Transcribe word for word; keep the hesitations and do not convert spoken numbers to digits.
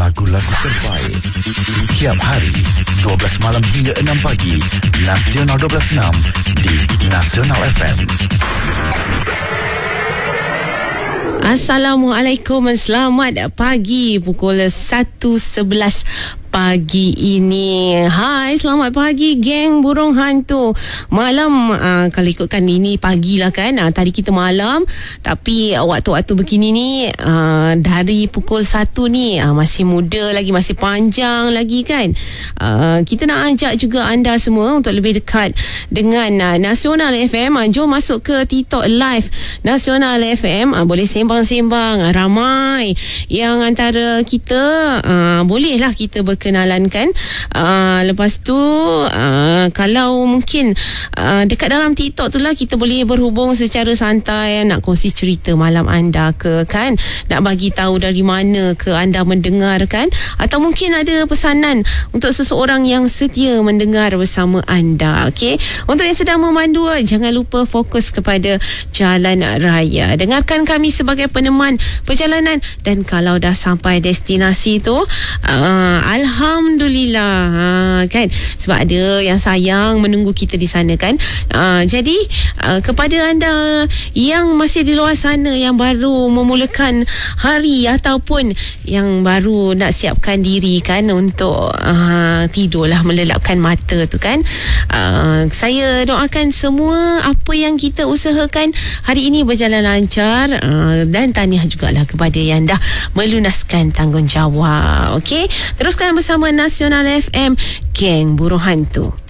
lagu-lagu terbaik. Tiap hari dua belas malam hingga enam pagi, Nasional dua belas enam di Nasional F M. Assalamualaikum, selamat pagi. Pukul satu sebelas pagi ini. Hai, selamat pagi geng burung hantu. Malam, uh, kalau ikutkan ini pagi lah kan, uh, tadi kita malam. Tapi uh, waktu-waktu begini ni, uh, dari pukul satu ni, uh, masih muda lagi, masih panjang lagi kan. uh, Kita nak ajak juga anda semua untuk lebih dekat dengan uh, Nasional F M. uh, Jom masuk ke TikTok Live Nasional F M. uh, Boleh sembang-sembang. uh, Ramai yang antara kita, uh, bolehlah kita berkenalan kenalan kan. Uh, lepas tu uh, kalau mungkin uh, dekat dalam TikTok tu lah kita boleh berhubung secara santai, nak kongsi cerita malam anda ke kan, nak bagi tahu dari mana ke anda mendengar kan, atau mungkin ada pesanan untuk seseorang yang setia mendengar bersama anda. Okey, untuk yang sedang memandu, jangan lupa fokus kepada jalan raya, dengarkan kami sebagai peneman perjalanan, dan kalau dah sampai destinasi tu, uh, Alhamdulillah, ha, kan, sebab ada yang sayang menunggu kita di sana kan. Ha, jadi uh, kepada anda yang masih di luar sana, yang baru memulakan hari ataupun yang baru nak siapkan diri kan untuk uh, tidurlah, melelapkan mata tu kan, uh, saya doakan semua apa yang kita usahakan hari ini berjalan lancar, uh, dan tahniah jugalah kepada yang dah melunaskan tanggungjawab. Okey, teruskan bersama Nasional F M, geng burung hantu.